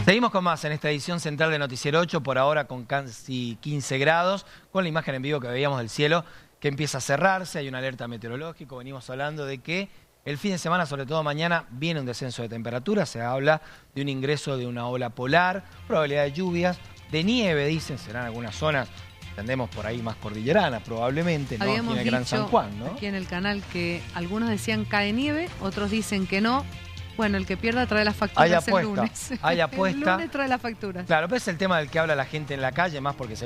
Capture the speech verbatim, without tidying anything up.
Seguimos con más en esta edición central de Noticiero ocho, por ahora con casi quince grados, con la imagen en vivo que veíamos del cielo que empieza a cerrarse, hay una alerta meteorológica, venimos hablando de que el fin de semana, sobre todo mañana, viene un descenso de temperatura, se habla de un ingreso de una ola polar, probabilidad de lluvias, de nieve, dicen, serán algunas zonas, entendemos por ahí más cordilleranas probablemente, ¿no? Habíamos Aquí en el Gran dicho San Juan, ¿no? aquí en el canal que algunos decían cae nieve, otros dicen que no. Bueno, el que pierda trae las facturas Hay el apuesta, lunes. hay apuesta. El lunes trae las facturas. Claro, pero es el tema del que habla la gente en la calle, más porque se